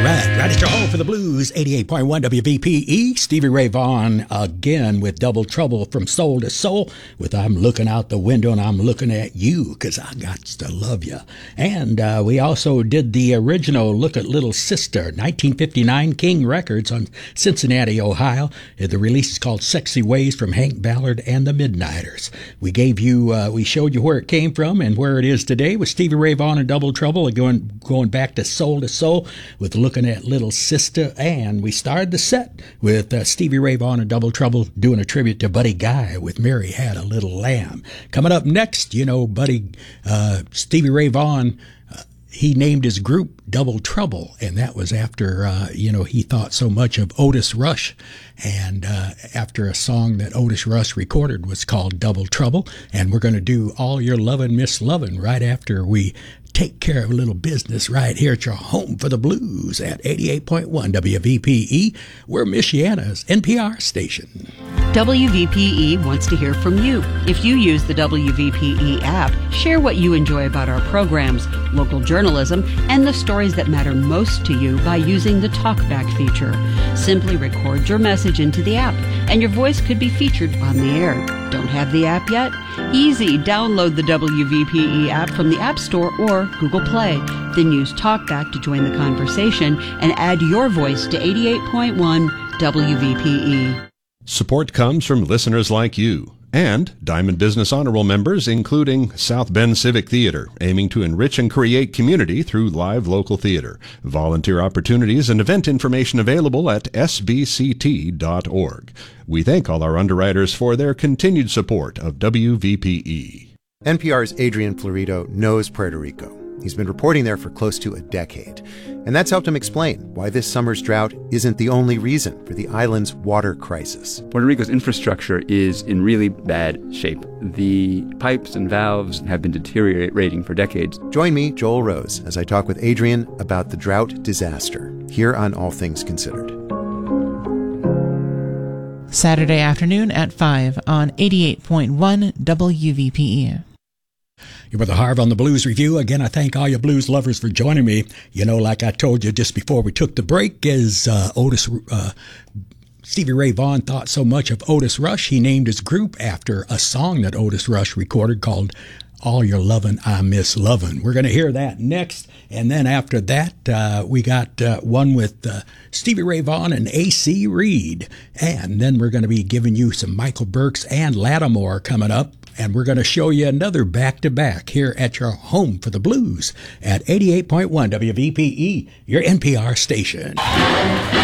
Right at your home for the blues, 88.1 WVPE. Stevie Ray Vaughan again with Double Trouble from Soul to Soul with I'm Looking Out the Window and I'm Looking at You because I got to love you. And we also did the original Look at Little Sister, 1959 King Records on Cincinnati, Ohio. The release is called Sexy Ways from Hank Ballard and the Midnighters. We gave you, we showed you where it came from and where it is today with Stevie Ray Vaughan and Double Trouble, going back to Soul with Looking at Little Sister, and we started the set with Stevie Ray Vaughan and Double Trouble doing a tribute to Buddy Guy with Mary Had a Little Lamb. Coming up next, Stevie Ray Vaughan, he named his group Double Trouble, and that was after, he thought so much of Otis Rush, and after a song that Otis Rush recorded was called Double Trouble, and we're going to do All Your Lovin' Miss Lovin' right after we take care of a little business right here at your home for the blues at 88.1 WVPE. We're Michiana's NPR station. WVPE wants to hear from you. If you use the WVPE app, share what you enjoy about our programs, local journalism, and the stories that matter most to you by using the TalkBack feature. Simply record your message into the app, and your voice could be featured on the air. Don't have the app yet? Easy. Download the WVPE app from the App Store or Google Play. Then use TalkBack to join the conversation and add your voice to 88.1 WVPE. Support comes from listeners like you and Diamond Business Honorable members, including South Bend Civic Theater, aiming to enrich and create community through live local theater. Volunteer opportunities and event information available at sbct.org. We thank all our underwriters for their continued support of WVPE. NPR's Adrian Florido knows Puerto Rico. He's been reporting there for close to a decade. And that's helped him explain why this summer's drought isn't the only reason for the island's water crisis. Puerto Rico's infrastructure is in really bad shape. The pipes and valves have been deteriorating for decades. Join me, Joel Rose, as I talk with Adrian about the drought disaster, here on All Things Considered. Saturday afternoon at 5 on 88.1 WVPE. You're with the Harv on the Blues Review. Again, I thank all you blues lovers for joining me. Like I told you just before we took the break, Stevie Ray Vaughan thought so much of Otis Rush, he named his group after a song that Otis Rush recorded called All Your Lovin' I Miss Lovin'. We're going to hear that next. And then after that, we got one with Stevie Ray Vaughan and A.C. Reed. And then we're going to be giving you some Michael Burks and Lattimore coming up. And we're going to show you another back-to-back here at your home for the blues at 88.1 WVPE, your NPR station.